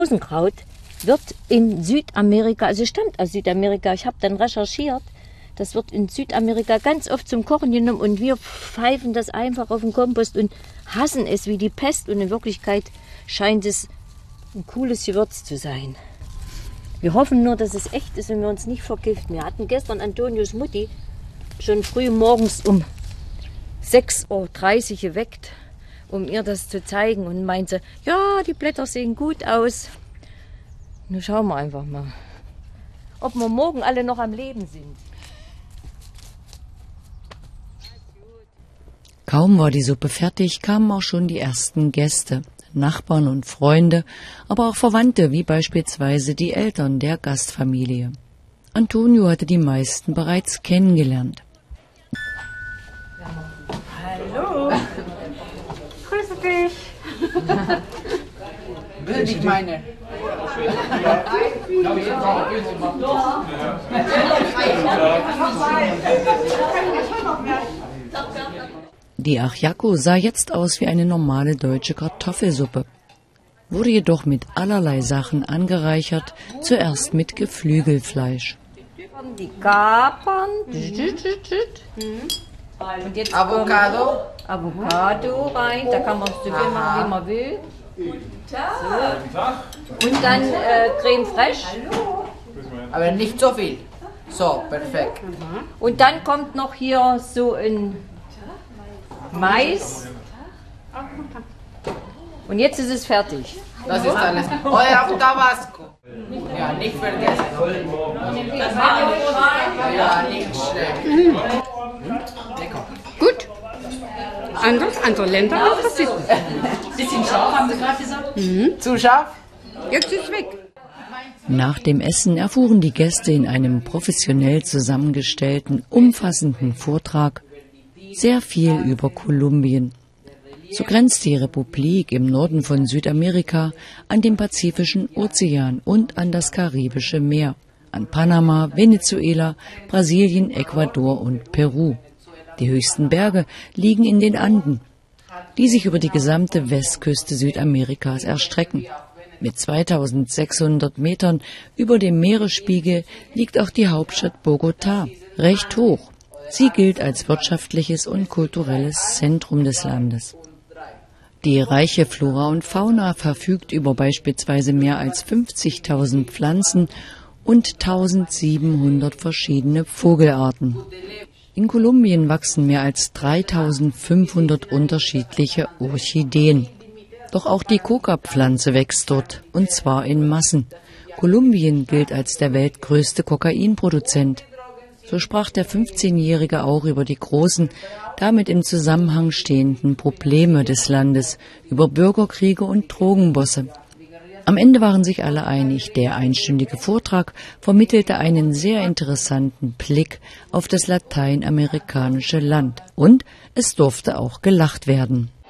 Rosenkraut wird in Südamerika, also stammt aus Südamerika, ich habe dann recherchiert, das wird in Südamerika ganz oft zum Kochen genommen und wir pfeifen das einfach auf den Kompost und hassen es wie die Pest und in Wirklichkeit scheint es ein cooles Gewürz zu sein. Wir hoffen nur, dass es echt ist und wir uns nicht vergiften. Wir hatten gestern Antonius Mutti schon früh morgens um 6:30 Uhr geweckt, um ihr das zu zeigen und meinte, ja, die Blätter sehen gut aus. Nun schauen wir einfach mal, ob wir morgen alle noch am Leben sind. Kaum war die Suppe fertig, kamen auch schon die ersten Gäste, Nachbarn und Freunde, aber auch Verwandte, wie beispielsweise die Eltern der Gastfamilie. Antonio hatte die meisten bereits kennengelernt. Hallo, grüße dich. Will ich meine. Die Ajiaco sah jetzt aus wie eine normale deutsche Kartoffelsuppe, wurde jedoch mit allerlei Sachen angereichert, zuerst mit Geflügelfleisch. Die Kapern. Und jetzt Avocado. Avocado rein, da kann man so viel machen, wie man will. So. Und dann Creme fraiche. Aber nicht so viel. So, perfekt. Und dann kommt noch hier so ein Mais. Und jetzt ist es fertig. Das ist alles. Euer Tabasco. Ja, nicht vergessen. Ja, nicht schlecht. Lecker. Gut. Andere Länder auch das wissen. Bisschen scharf, haben Sie gerade gesagt? Zu scharf? Jetzt ist es weg. Nach dem Essen erfuhren die Gäste in einem professionell zusammengestellten, umfassenden Vortrag sehr viel über Kolumbien. So grenzt die Republik im Norden von Südamerika an den Pazifischen Ozean und an das Karibische Meer, an Panama, Venezuela, Brasilien, Ecuador und Peru. Die höchsten Berge liegen in den Anden, die sich über die gesamte Westküste Südamerikas erstrecken. Mit 2600 Metern über dem Meeresspiegel liegt auch die Hauptstadt Bogotá, recht hoch. Sie gilt als wirtschaftliches und kulturelles Zentrum des Landes. Die reiche Flora und Fauna verfügt über beispielsweise mehr als 50.000 Pflanzen und 1.700 verschiedene Vogelarten. In Kolumbien wachsen mehr als 3.500 unterschiedliche Orchideen. Doch auch die Coca-Pflanze wächst dort, und zwar in Massen. Kolumbien gilt als der weltgrößte Kokainproduzent. So sprach der 15-Jährige auch über die großen, damit im Zusammenhang stehenden Probleme des Landes, über Bürgerkriege und Drogenbosse. Am Ende waren sich alle einig, der einstündige Vortrag vermittelte einen sehr interessanten Blick auf das lateinamerikanische Land und es durfte auch gelacht werden.